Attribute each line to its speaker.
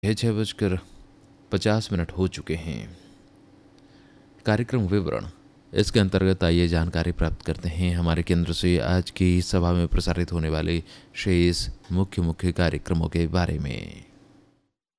Speaker 1: 6:50 हो चुके हैं। कार्यक्रम विवरण, इसके अंतर्गत आइए जानकारी प्राप्त करते हैं हमारे केंद्र से आज की सभा में प्रसारित होने वाले शेष मुख्य कार्यक्रमों के बारे में।